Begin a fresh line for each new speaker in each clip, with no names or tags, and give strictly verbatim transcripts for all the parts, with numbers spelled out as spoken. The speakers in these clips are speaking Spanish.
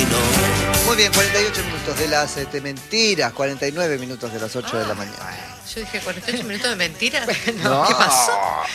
Muy bien, cuarenta y ocho minutos de las este, mentiras, cuarenta y nueve minutos de las ocho ah, de la mañana.
Yo dije cuarenta y ocho minutos de mentiras.
No.
¿Qué pasó?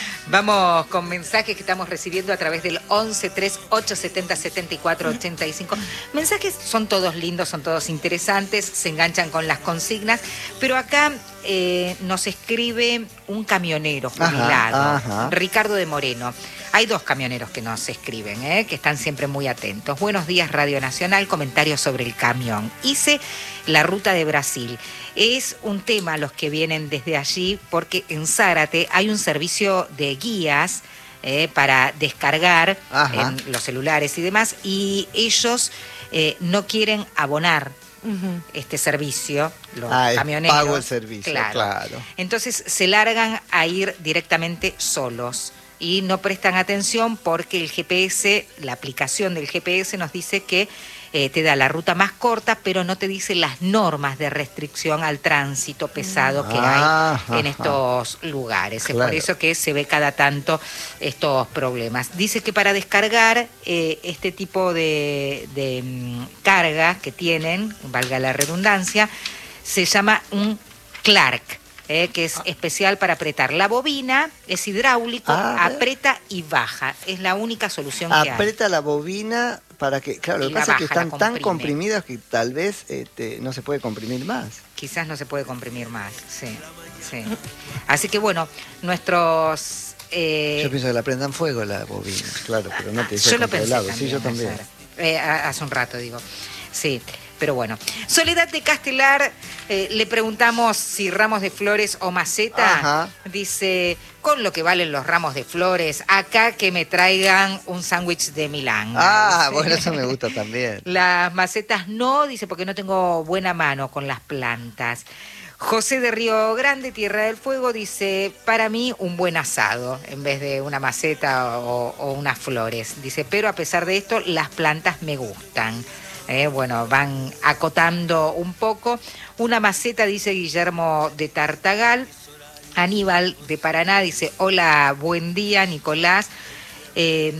Vamos con mensajes que estamos recibiendo a través del once tres ocho setenta setenta y cuatro ochenta y cinco. Mensajes son todos lindos, son todos interesantes, se enganchan con las consignas, pero acá eh, nos escribe un camionero jubilado, ajá, ajá. Ricardo de Moreno. Hay dos camioneros que nos escriben, ¿eh? que están siempre muy atentos. Buenos días, Radio Nacional. Comentarios sobre el camión. Hice la ruta de Brasil. Es un tema los que vienen desde allí porque en Zárate hay un servicio de guías eh, para descargar en los celulares y demás, y ellos eh, no quieren abonar Uh-huh. este servicio, los
ah,
camioneros.
Pago el servicio, claro. claro.
Entonces se largan a ir directamente solos y no prestan atención porque el G P S, la aplicación del G P S nos dice que eh, te da la ruta más corta, pero no te dice las normas de restricción al tránsito pesado que ah, hay en estos lugares. Claro. Es por eso que se ve cada tanto estos problemas. Dice que para descargar eh, este tipo de, de um, carga que tienen, valga la redundancia, se llama un Clark. Eh, que es especial para apretar. La bobina es hidráulico, ah, aprieta y baja. Es la única solución que hay.
Aprieta la bobina para que... Claro, lo que pasa es que están tan comprimidas que tal vez este, no se puede comprimir más.
Quizás no se puede comprimir más, sí. sí. Así que bueno, nuestros... Eh...
Yo pienso que la prendan fuego la bobina, claro, pero no te
Yo lo pensé también,
sí, yo también.
Eh, hace un rato, digo. Sí. Pero bueno, Soledad de Castelar, eh, le preguntamos si ramos de flores o maceta. Ajá. Dice, con lo que valen los ramos de flores, acá que me traigan un sándwich de Milán.
Ah, dice. Bueno, eso me gusta también.
Las macetas no, dice, porque no tengo buena mano con las plantas. José de Río Grande, Tierra del Fuego, dice, para mí un buen asado, en vez de una maceta o, o unas flores. Dice, pero a pesar de esto, las plantas me gustan. Eh, bueno, van acotando un poco. Una maceta, dice Guillermo de Tartagal. Aníbal de Paraná dice, hola, buen día, Nicolás. Eh,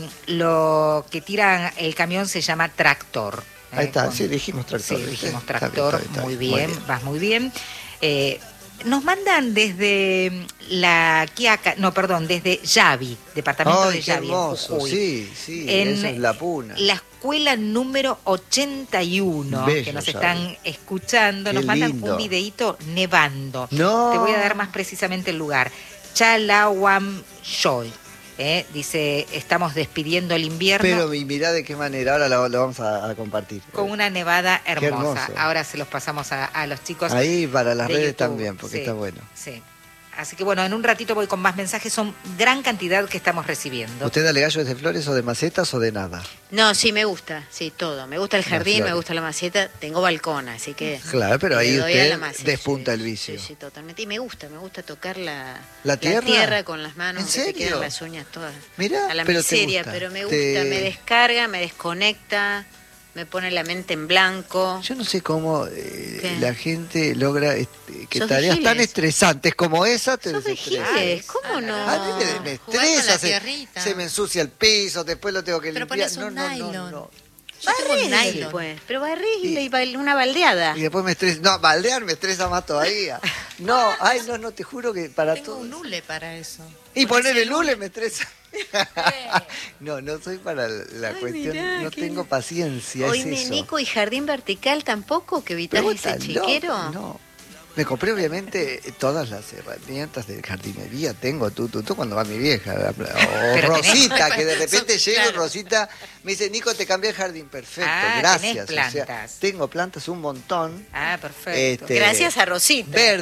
lo que tiran el camión se llama tractor. Eh,
Ahí está, con... sí, dijimos tractor.
Sí, dijimos tractor, está bien, está bien, muy, bien, muy bien, vas muy bien. Eh, Nos mandan desde la Quiaca, no, perdón, desde Yavi, departamento
Ay,
de Yavi.
Qué hermoso,
Jujuy,
sí, sí,
en
eso es la puna.
La escuela número ochenta y uno, bello, que nos Yavi. Están escuchando, qué nos mandan lindo. Un videíto nevando.
No.
Te voy a dar más precisamente el lugar. Chalahuamchoy. Eh, dice, estamos despidiendo el invierno.
Pero y mirá de qué manera, ahora lo, lo vamos a, a compartir.
Con una nevada hermosa. Ahora se los pasamos a, a los chicos.
Ahí para las redes
YouTube.
También, porque
sí,
está bueno.
Sí. Así que bueno, en un ratito voy con más mensajes, son gran cantidad que estamos recibiendo.
¿Usted dale gallos de flores o de macetas o de nada?
No, sí, me gusta, sí, todo. Me gusta el jardín, me gusta la maceta, tengo balcón, así que...
Claro, pero ahí usted despunta
sí,
el vicio.
Sí, sí, totalmente. Y me gusta, me gusta tocar la,
¿La tierra?
la tierra con las manos.
¿En serio?
Que te quedan las uñas todas.
Mirá,
a la
pero
miseria,
te gusta.
Pero me gusta,
te...
me descarga, me desconecta... Me pone la mente en blanco.
Yo no sé cómo eh, la gente logra este, que tareas
vigiles?
tan estresantes como esa te
desestresan. ¿Cómo no?
A mí me, me estresa, se, se me ensucia el piso, después lo tengo que
pero
limpiar.
No,
no,
nylon.
no, no.
Barrile, pues. Pero barrile y, y una baldeada.
Y después me estresa. No, baldear me estresa más todavía. No, ay, no, no, te juro que para todo.
Tengo un hule para eso.
Y poner el hule me estresa. No, no soy para la Ay, cuestión, mirá, no tengo paciencia.
Hoy
es
Nico y jardín vertical tampoco, que evitas ese chiquero.
No, no. Me compré obviamente todas las herramientas de jardinería, tengo tú, tú, tú cuando va mi vieja, o Rosita, que de repente llego y Rosita me dice, Nico, te cambié el jardín, perfecto,
ah,
gracias.
Plantas.
O sea, tengo plantas un montón.
Ah, perfecto.
Este, gracias a Rosita.
Verde.